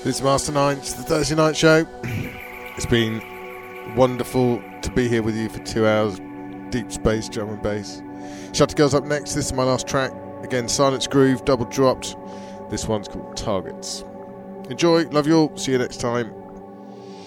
This is Master Nights, the Thursday night show. It's been wonderful to be here with you for 2 hours. Deep space, drum and bass. Shutter Girls up next. This is my last track. Again, Silence Groove, double dropped. This one's called Targets. Enjoy, love you all. See you next time.